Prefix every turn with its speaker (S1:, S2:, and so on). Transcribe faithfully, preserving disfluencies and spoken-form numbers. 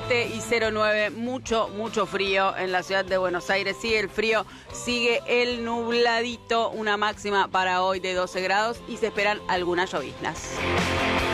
S1: siete y cero nueve, mucho, mucho frío en la ciudad de Buenos Aires. Sigue el frío, sigue el nubladito, una máxima para hoy de doce grados y se esperan algunas lloviznas.